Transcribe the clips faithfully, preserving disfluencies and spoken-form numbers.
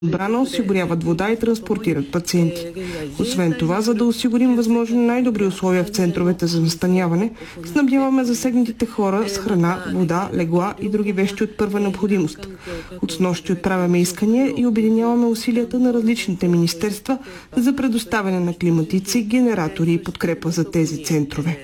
отбрана осигуряват вода и транспортират пациенти. Освен това, за да осигурим възможно най-добри условия в центровете за настаняване, снабдяваме засегнатите хора с храна, вода, легла и други вещи от първа необходимост. От снощи отправяме искания и обединяваме усилията на различните министерства за предоставяне на климатици, генератори и подкрепа за тези центрове.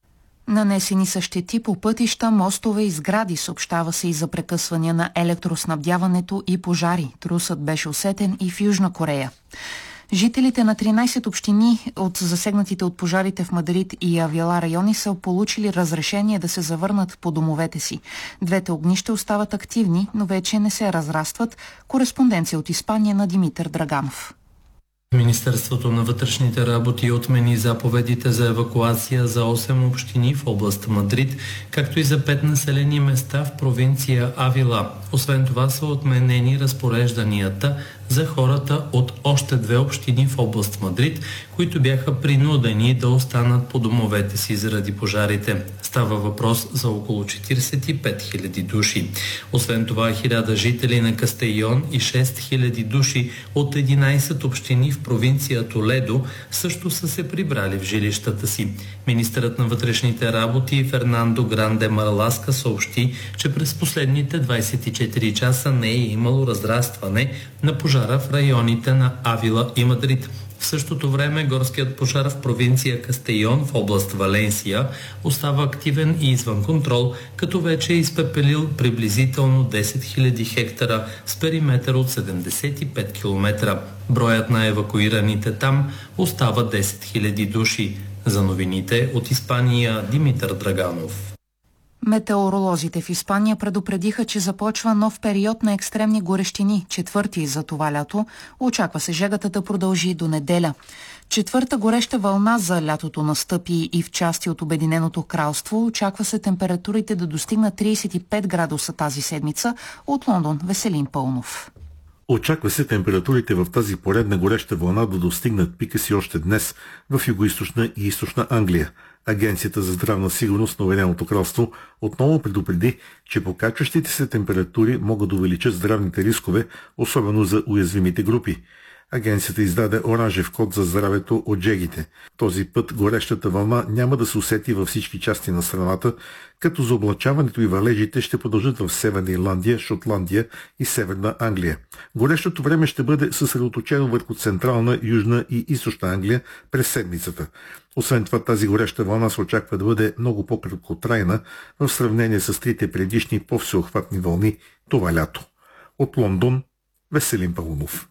Нанесени са щети по пътища, мостове и сгради. Съобщава се и за прекъсвания на електроснабдяването и пожари. Трусът беше усетен и в Южна Корея. Жителите на тринайсет общини от засегнатите от пожарите в Мадрид и Авила райони са получили разрешение да се завърнат по домовете си. Двете огнища остават активни, но вече не се разрастват. Кореспонденция от Испания на Димитър Драганов. Министерството на вътрешните работи отмени заповедите за евакуация за осем общини в област Мадрид, както и за пет населени места в провинция Авила. Освен това са отменени разпорежданията за хората от още две общини в област Мадрид, които бяха принудени да останат по домовете си заради пожарите. Става въпрос за около четирийсет и пет хиляди души. Освен това, хиляда жители на Кастейон и шест хиляди души от единайсет общини в провинция Толедо също са се прибрали в жилищата си. Министърът на вътрешните работи Фернандо Гранде Марласка съобщи, че през последните двайсет и четири часа не е имало разрастване на пожара в районите на Авила и Мадрид. В същото време горският пожар в провинция Кастейон в област Валенсия остава активен и извън контрол, като вече е изпепелил приблизително десет хиляди хектара с периметър от седемдесет и пет километра. Броят на евакуираните там остава десет хиляди души. За новините от Испания Димитър Драганов. Метеоролозите в Испания предупредиха, че започва нов период на екстремни горещини, четвърти за това лято. Очаква се жегата да продължи до неделя. Четвърта гореща вълна за лятото настъпи и в части от Обединеното кралство. Очаква се температурите да достигнат трийсет и пет градуса тази седмица. От Лондон Веселин Пълнов. Очаква се температурите в тази поредна гореща вълна да достигнат пика си още днес в югоизточна и източна Англия. Агенцията за здравна сигурност на Обединеното кралство отново предупреди, че покачващите се температури могат да увеличат здравните рискове, особено за уязвимите групи. Агенцията издаде оранжев код за здравето от жегите. Този път горещата вълна няма да се усети във всички части на страната, като заоблачаването и валежите ще продължат в Северна Ирландия, Шотландия и Северна Англия. Горещото време ще бъде съсредоточено върху Централна, Южна и Източна Англия през седмицата. Освен това, тази гореща вълна се очаква да бъде много по-краткотрайна в сравнение с трите предишни по-всеохватни вълни това лято. От Лондон Веселин Павлов.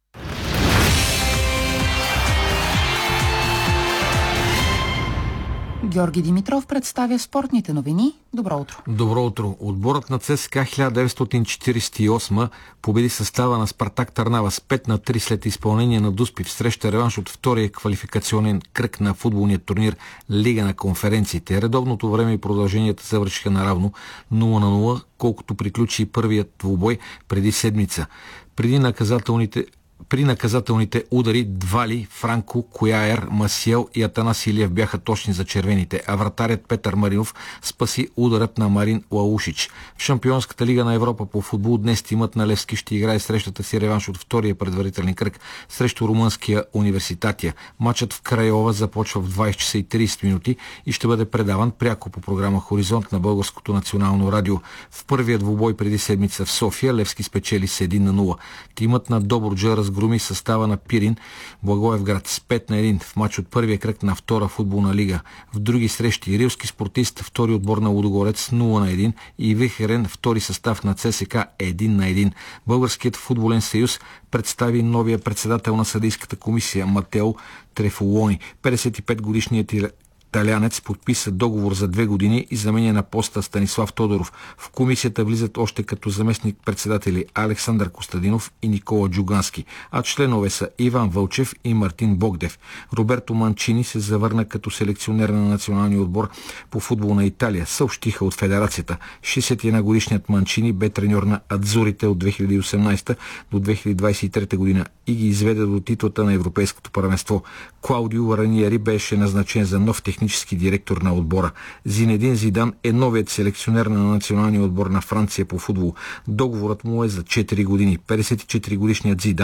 Георги Димитров представя спортните новини. Добро утро. Добро утро. Отборът на ЦСКА хиляда деветстотин четирийсет и осма победи състава на Спартак Търнава с пет на три след изпълнение на Дуспи в среща реванш от втория квалификационен кръг на футболния турнир Лига на конференциите. Редовното време и продълженията завършиха наравно нула на нула, колкото приключи и първият двубой преди седмица. Преди наказателните При наказателните удари Двали, Франко, Кояер, Масиел и Атанас Илиев бяха точни за червените, а вратарят Петър Маринов спаси ударът на Марин Лаушич. В Шампионската лига на Европа по футбол днес тимът на Левски ще играе срещата си реванш от втория предварителен кръг срещу румънския Университатия. Матчът в Крайова започва в двайсет часа и трийсет минути и ще бъде предаван пряко по програма Хоризонт на Българското национално радио. В първия двубой преди седмица в София Левски спечели с един на нула. Тимът на Добруджа разгроми състава на Пирин Благоевград с пет на едно в матч от първия кръг на втора футболна лига. В други срещи Рилски спортист, втори отбор на Лудогорец нула на едно и Вихерен, втори състав на ЦСКА едно на едно. Българският футболен съюз представи новия председател на съдийската комисия Матео Трефолони. петдесет и пет годишният италянец подписа договор за две години и заменя на поста Станислав Тодоров. В комисията влизат още като заместник председатели Александър Костадинов и Никола Джугански, а членове са Иван Вълчев и Мартин Богдев. Роберто Манчини се завърна като селекционер на националния отбор по футбол на Италия, съобщиха от федерацията. шейсет и една годишният Манчини бе треньор на Адзурите от две хиляди и осемнайсета до две хиляди двайсет и трета година и ги изведе до титлата на Европейското първенство. Клаудио Раниери беше назначен за нов техник технически директор на отбора. Зинедин Зидан е новият селекционер на националния отбор на Франция по футбол. Договорът му е за четири години. петдесет и четири годишният Зидан